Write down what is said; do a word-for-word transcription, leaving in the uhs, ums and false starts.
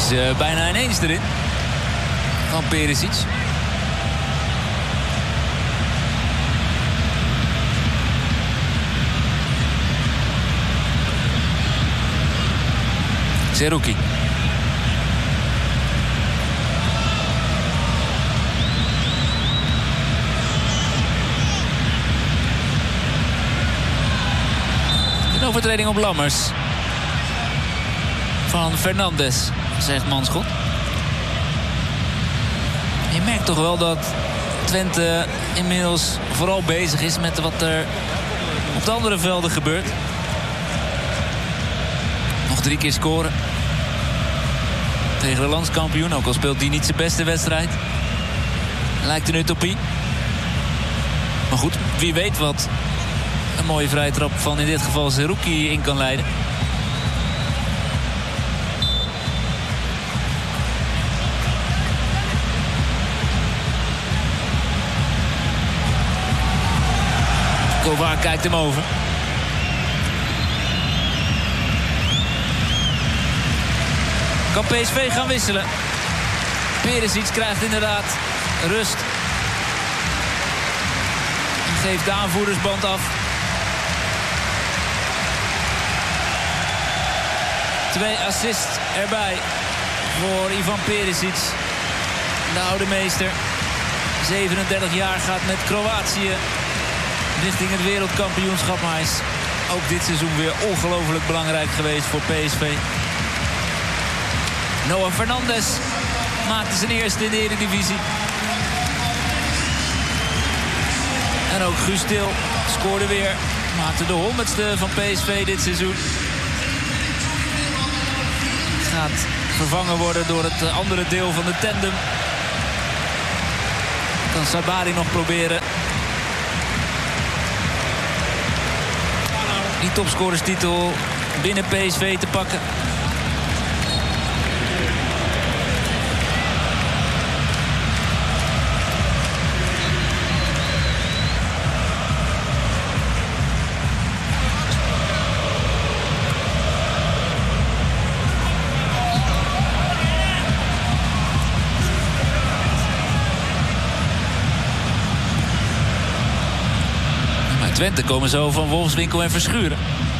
is uh, bijna ineens erin. Van Perisic. Zerouki. Een overtreding op Lammers. Van Fernandes, zegt Manschot. Je merkt toch wel dat Twente inmiddels vooral bezig is met wat er op de andere velden gebeurt. Nog drie keer scoren. Tegen de landskampioen, ook al speelt die niet zijn beste wedstrijd. Lijkt een utopie. Maar goed, wie weet wat een mooie vrije trap van in dit geval Zerouki in kan leiden. Kovac kijkt hem over. Kan P S V gaan wisselen. Perisic krijgt inderdaad rust. En geeft de aanvoerdersband af. Twee assists erbij voor Ivan Perisic. De oude meester. zevenendertig jaar gaat met Kroatië richting het wereldkampioenschap. Maar hij is ook dit seizoen weer ongelooflijk belangrijk geweest voor P S V. Noah Fernandes maakte zijn eerste in de Eredivisie. En ook Guus Til scoorde weer. Maakte de honderdste van P S V dit seizoen. Gaat vervangen worden door het andere deel van de tandem. Kan Sabari nog proberen die topscorerstitel binnen P S V te pakken. Twente komen zo van Wolfswinkel en Verschuren.